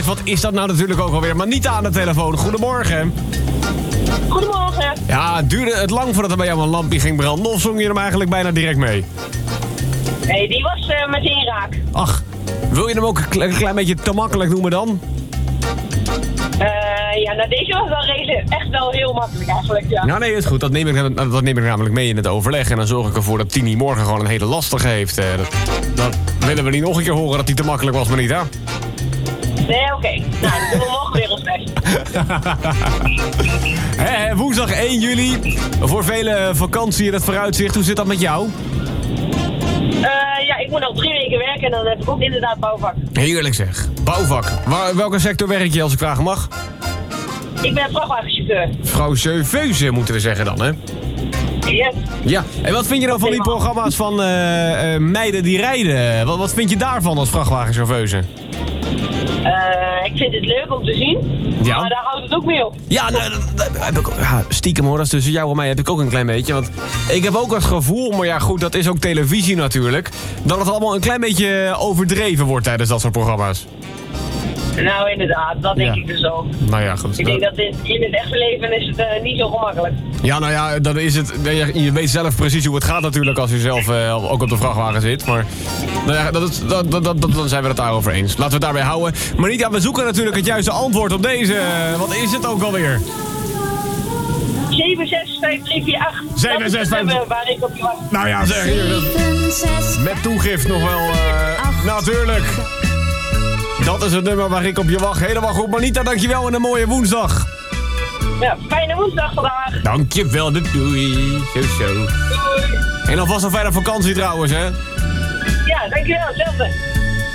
is, wat is dat nou natuurlijk ook alweer? Maar niet aan de telefoon. Goedemorgen. Goedemorgen. Ja, duurde het lang voordat er bij jou een lampje ging branden? Of zong je hem eigenlijk bijna direct mee? Nee, die was meteen raak. Ach, wil je hem ook een klein beetje te makkelijk noemen dan? Ja, nou deze was wel echt wel heel makkelijk eigenlijk, ja. Ja, nee, is goed. Dat neem ik namelijk mee in het overleg. En dan zorg ik ervoor dat Tini morgen gewoon een hele lastige heeft. Dat willen we niet nog een keer horen dat die te makkelijk was, maar niet, hè? Nee, oké. Nou, dan doen we morgen weer ons best. Woensdag 1 juli. Voor vele vakantie in het vooruitzicht. Hoe zit dat met jou? Ja, ik moet nog 3 weken werken en dan heb ik ook inderdaad bouwvak. Heerlijk zeg. Bouwvak. Welke sector werk je als ik vragen mag? Ik ben vrachtwagenchauffeur. Vrouw Chauffeuse moeten we zeggen dan, hè? Yes. Ja. En wat vind je dan van die programma's van meiden die rijden? Wat vind je daarvan als vrachtwagenchauffeuse? Ik vind het leuk om te zien, Ja. maar daar houdt het ook mee op. Ja, stiekem hoor, dat is tussen jou en mij heb ik ook een klein beetje. Want ik heb ook het gevoel, maar ja goed, dat is ook televisie natuurlijk, dat het allemaal een klein beetje overdreven wordt tijdens dat soort programma's. Nou, inderdaad, dat denk ik dus ook. Nou ja, goed. Ik denk dat in het echte leven is het niet zo gemakkelijk. Ja, nou ja, dan is het. Je weet zelf precies hoe het gaat natuurlijk als je zelf ook op de vrachtwagen zit. Maar nou ja, dan zijn we het daarover eens. Laten we het daarbij houden. Maar niet, ja, we zoeken natuurlijk het juiste antwoord op deze. Wat is het ook alweer? 76538. 76538. Waar ik op je wacht. Nou ja, zeg hier. Met toegift nog wel. Natuurlijk. Dat is het nummer waar ik op je wacht. Helemaal goed. Manita, dankjewel en een mooie woensdag. Ja, fijne woensdag vandaag. Dankjewel, doei. Zo. Doei. En alvast een fijne vakantie trouwens, hè? Ja, dankjewel. Hetzelfde.